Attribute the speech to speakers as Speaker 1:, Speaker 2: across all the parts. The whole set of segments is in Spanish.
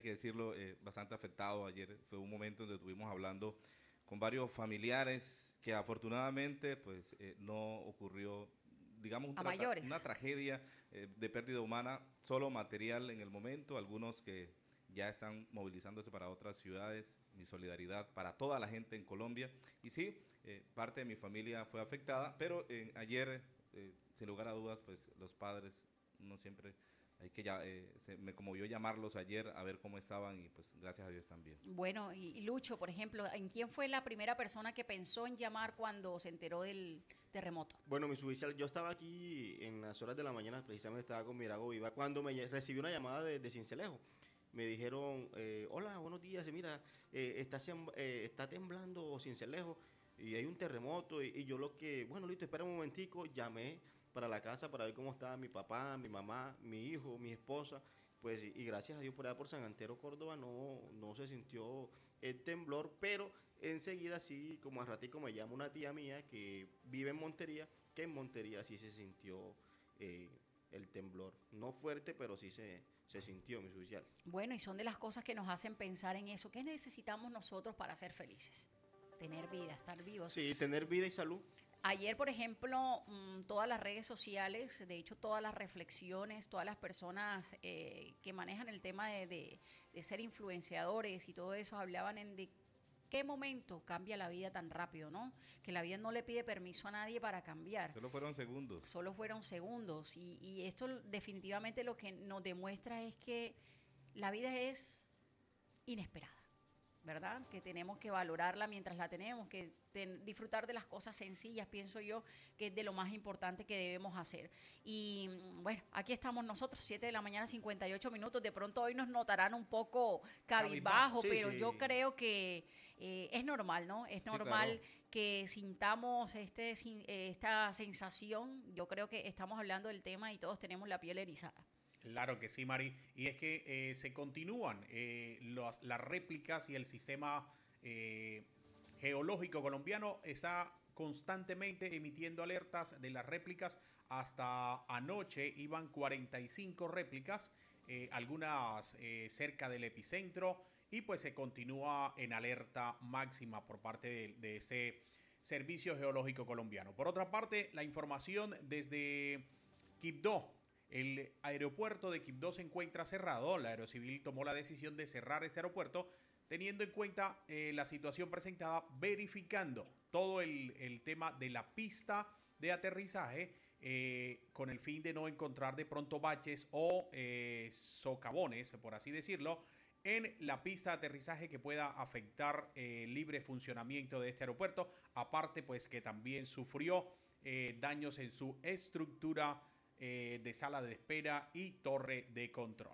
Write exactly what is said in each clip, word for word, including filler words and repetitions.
Speaker 1: que decirlo, eh, bastante afectado. Ayer fue un momento donde estuvimos hablando con varios familiares que afortunadamente pues eh, no ocurrió, digamos, un
Speaker 2: A
Speaker 1: trata-
Speaker 2: mayores.
Speaker 1: una tragedia eh, de pérdida humana, solo material en el momento, algunos que ya están movilizándose para otras ciudades, mi solidaridad para toda la gente en Colombia. Y sí, eh, parte de mi familia fue afectada, pero eh, ayer, eh, sin lugar a dudas, pues los padres, no siempre hay que ya, eh, se me conmovió llamarlos ayer a ver cómo estaban y pues gracias a Dios también.
Speaker 2: Bueno, y, y Lucho, por ejemplo, ¿en quién fue la primera persona que pensó en llamar cuando se enteró del terremoto?
Speaker 3: Bueno, mi suboficial, yo estaba aquí en las horas de la mañana, precisamente estaba con Mirago Viva, cuando me lle- recibí una llamada de, de Cincelejo. Me dijeron, eh, hola, buenos días, y mira, eh, está, sem- eh, está temblando Cincelejo y hay un terremoto. Y, y yo lo que, bueno, listo, espera un momentico, llamé para la casa para ver cómo estaba mi papá, mi mamá, mi hijo, mi esposa. Pues y, y gracias a Dios por allá por San Antero, Córdoba, no, no se sintió el temblor, pero enseguida sí, como a ratico me llama una tía mía que vive en Montería, que en Montería sí se sintió eh, el temblor. No fuerte, pero sí se, se sintió, mi social.
Speaker 2: Bueno, y son de las cosas que nos hacen pensar en eso. ¿Qué necesitamos nosotros para ser felices? Tener vida, estar vivos.
Speaker 3: Sí, tener vida y salud.
Speaker 2: Ayer, por ejemplo, mm, todas las redes sociales, de hecho todas las reflexiones, todas las personas eh, que manejan el tema de, de- de ser influenciadores y todo eso, hablaban en de qué momento cambia la vida tan rápido, ¿no? Que la vida no le pide permiso a nadie para cambiar.
Speaker 1: Solo fueron segundos.
Speaker 2: Solo fueron segundos y, y esto definitivamente lo que nos demuestra es que la vida es inesperada, ¿verdad? Que tenemos que valorarla mientras la tenemos, que ten- disfrutar de las cosas sencillas, pienso yo, que es de lo más importante que debemos hacer. Y mm, bueno, aquí estamos nosotros, siete de la mañana, cincuenta y ocho minutos. De pronto hoy nos notarán un poco cabizbajo,
Speaker 3: Sí,
Speaker 2: pero
Speaker 3: sí.
Speaker 2: yo creo que eh, es normal, ¿no? Es
Speaker 1: Sí,
Speaker 2: normal
Speaker 1: claro.
Speaker 2: que sintamos este, sin- eh, esta sensación. Yo creo que estamos hablando del tema y todos tenemos la piel erizada.
Speaker 4: Claro que sí, Mari. Y es que eh, se continúan eh, los- las réplicas y el sistema eh, geológico colombiano está constantemente emitiendo alertas de las réplicas. Hasta anoche iban cuarenta y cinco réplicas, eh, algunas eh, cerca del epicentro, y pues se continúa en alerta máxima por parte de, de ese Servicio Geológico Colombiano. Por otra parte, la información desde Quibdó. El aeropuerto de Quibdó se encuentra cerrado. La Aerocivil tomó la decisión de cerrar este aeropuerto teniendo en cuenta eh, la situación presentada, verificando todo el, el tema de la pista de aterrizaje eh, con el fin de no encontrar de pronto baches o eh, socavones, por así decirlo, en la pista de aterrizaje que pueda afectar eh, el libre funcionamiento de este aeropuerto. Aparte, pues que también sufrió eh, daños en su estructura eh, de sala de espera y torre de control.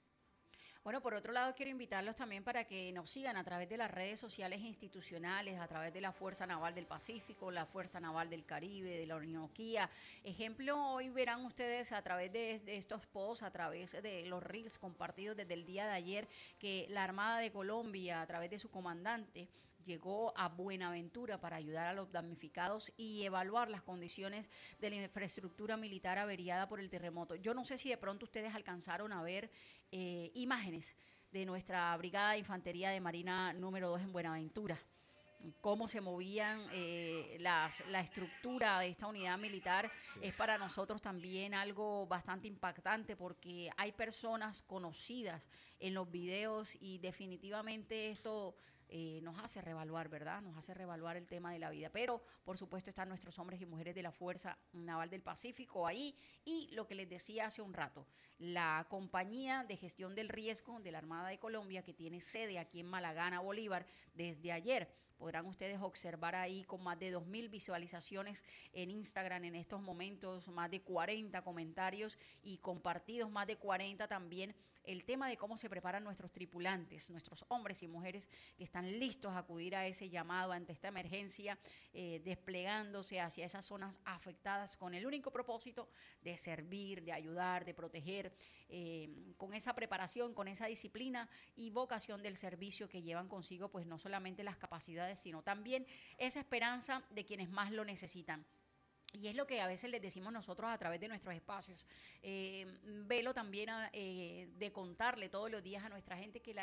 Speaker 2: Bueno, por otro lado, quiero invitarlos también para que nos sigan a través de las redes sociales e institucionales, a través de la Fuerza Naval del Pacífico, la Fuerza Naval del Caribe, de la Orinoquía. Ejemplo, hoy verán ustedes a través de, de estos posts, a través de los reels compartidos desde el día de ayer, que la Armada de Colombia, a través de su comandante, llegó a Buenaventura para ayudar a los damnificados y evaluar las condiciones de la infraestructura militar averiada por el terremoto. Yo no sé si de pronto ustedes alcanzaron a ver eh, imágenes de nuestra Brigada de Infantería de Marina número dos en Buenaventura, cómo se movían eh, las, la estructura de esta unidad militar. Sí. Es para nosotros también algo bastante impactante porque hay personas conocidas en los videos y definitivamente esto eh, nos hace reevaluar, ¿verdad? Nos hace reevaluar el tema de la vida. Pero, por supuesto, están nuestros hombres y mujeres de la Fuerza Naval del Pacífico ahí. Y lo que les decía hace un rato, la compañía de gestión del riesgo de la Armada de Colombia, que tiene sede aquí en Malagana, Bolívar, desde ayer. Podrán ustedes observar ahí con más de dos mil visualizaciones en Instagram en estos momentos, más de cuarenta comentarios y compartidos más de cuarenta también, el tema de cómo se preparan nuestros tripulantes, nuestros hombres y mujeres que están listos a acudir a ese llamado ante esta emergencia, eh, desplegándose hacia esas zonas afectadas con el único propósito de servir, de ayudar, de proteger, eh, con esa preparación, con esa disciplina y vocación del servicio que llevan consigo, pues no solamente las capacidades, sino también esa esperanza de quienes más lo necesitan. Y es lo que a veces les decimos nosotros a través de nuestros espacios. Eh, velo también a, eh, de contarle todos los días a nuestra gente que la